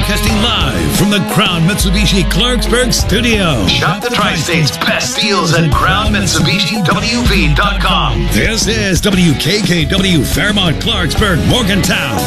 Broadcasting live from the Crown Mitsubishi Clarksburg studio. Shop the Tri-State's best deals at CrownMitsubishiWV.com. This is WKKW Fairmont, Clarksburg, Morgantown.